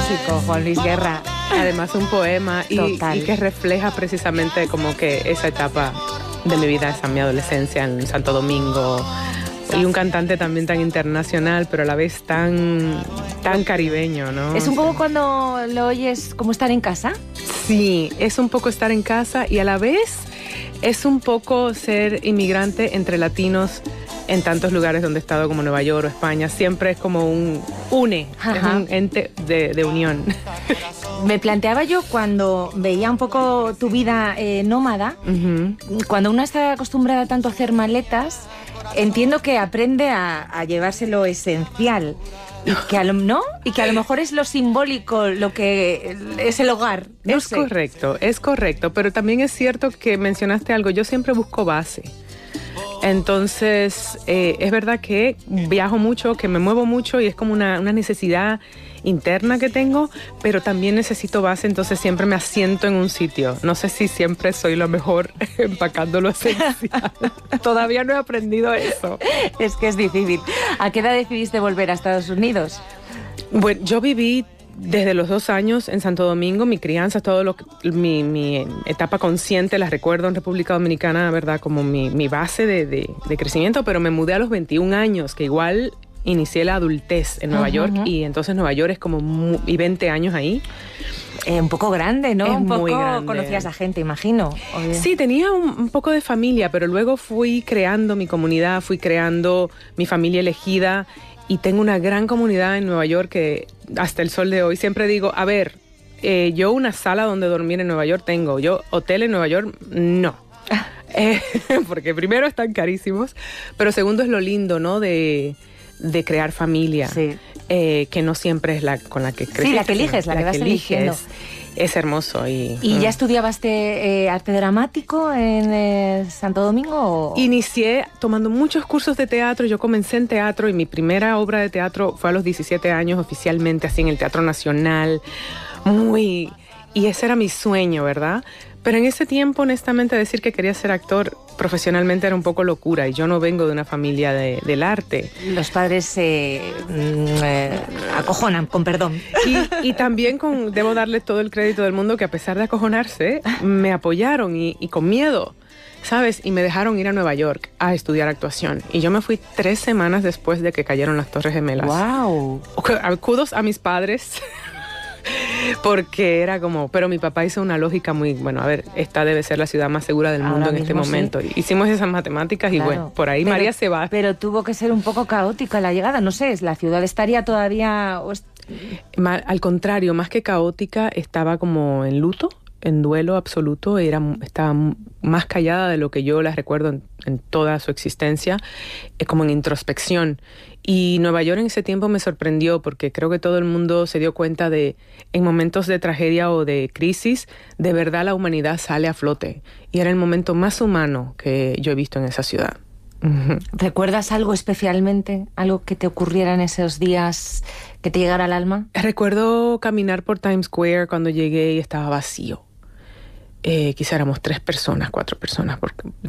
clásico, Juan Luis Guerra. Además un poema y que refleja precisamente como que esa etapa de mi vida, esa mi adolescencia en Santo Domingo. Y un cantante también tan internacional, pero a la vez tan caribeño, ¿no? ¿Es un poco cuando lo oyes como estar en casa? Sí, es un poco estar en casa y a la vez es un poco ser inmigrante entre latinos en tantos lugares donde he estado como Nueva York o España. Siempre es como es un ente de unión. Me planteaba yo cuando veía un poco tu vida nómada, cuando uno está acostumbrada tanto a hacer maletas, entiendo que aprende a llevarse lo esencial y que a lo mejor es lo simbólico, lo que es el hogar. No sé. Es correcto, pero también es cierto que mencionaste algo, yo siempre busco base. Entonces, es verdad que viajo mucho, que me muevo mucho y es como una necesidad interna que tengo, pero también necesito base, entonces siempre me asiento en un sitio. No sé si siempre soy lo mejor empacando lo esencial. Todavía no he aprendido eso. Es que es difícil. ¿A qué edad decidiste volver a Estados Unidos? Bueno, yo viví desde los 2 años en Santo Domingo, mi crianza, mi etapa consciente la recuerdo en República Dominicana, ¿verdad? Como mi base de crecimiento, pero me mudé a los 21 años, que igual inicié la adultez en Nueva York, y entonces Nueva York es como 20 años ahí. Un poco grande, ¿no? Es un poco muy grande. Conocías a gente, imagino. Sí, tenía un poco de familia, pero luego fui creando mi comunidad, fui creando mi familia elegida, y tengo una gran comunidad en Nueva York que hasta el sol de hoy siempre digo, a ver, yo una sala donde dormir en Nueva York tengo, yo hotel en Nueva York no. Porque primero están carísimos, pero segundo es lo lindo, ¿no? De crear familia, sí. Que no siempre es la con la que creces. Sí, la que eliges, la que vas eligiendo. Es hermoso. ¿Y ya estudiabas arte dramático en Santo Domingo? Inicié tomando muchos cursos de teatro. Yo comencé en teatro y mi primera obra de teatro fue a los 17 años oficialmente, así en el Teatro Nacional. Y ese era mi sueño, ¿verdad? Pero en ese tiempo, honestamente, decir que quería ser actor profesionalmente era un poco locura y yo no vengo de una familia del arte. Los padres se acojonan, con perdón. Y también debo darle todo el crédito del mundo que a pesar de acojonarse, me apoyaron y con miedo, ¿sabes? Y me dejaron ir a Nueva York a estudiar actuación. Y yo me fui 3 semanas después de que cayeron las Torres Gemelas. ¡Wow! Kudos a mis padres. Porque era como, pero mi papá hizo una lógica muy, bueno, a ver, esta debe ser la ciudad más segura del mundo en este momento. Sí. Hicimos esas matemáticas y bueno, por ahí María se va. Pero tuvo que ser un poco caótica la llegada, no sé, la ciudad estaría todavía... Al contrario, más que caótica, estaba como en luto, en duelo absoluto, estaba más callada de lo que yo la recuerdo en toda su existencia, como en introspección. Y Nueva York en ese tiempo me sorprendió porque creo que todo el mundo se dio cuenta en momentos de tragedia o de crisis, de verdad la humanidad sale a flote. Y era el momento más humano que yo he visto en esa ciudad. ¿Recuerdas algo especialmente? ¿Algo que te ocurriera en esos días que te llegara al alma? Recuerdo caminar por Times Square cuando llegué y estaba vacío. Quizá éramos 3 personas, 4 personas, porque